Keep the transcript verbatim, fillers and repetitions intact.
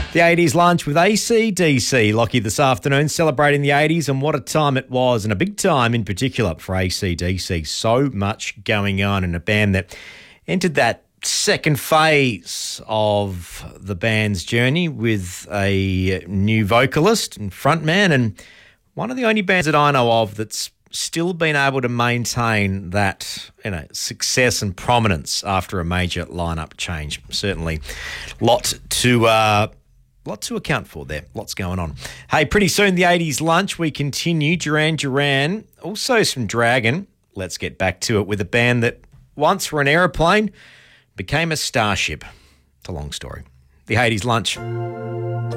The eighties lunch with A C D C, Lockie, this afternoon, celebrating the eighties, and what a time it was, and a big time in particular for A C D C. So much going on in a band that entered that second phase of the band's journey with a new vocalist and frontman, and one of the only bands that I know of that's still been able to maintain that, you know, success and prominence after a major lineup change. Certainly, lot to uh, lot to account for there. Lots going on. Hey, pretty soon the eighties lunch we continue. Duran Duran, also some Dragon. Let's get back to it with a band that once were an aeroplane, became a starship. It's a long story. The eighties lunch.